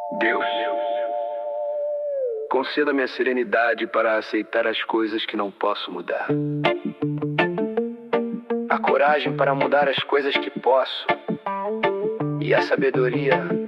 Deus, conceda-me a serenidade para aceitar as coisas que não posso mudar. A coragem para mudar as coisas que posso. E a sabedoria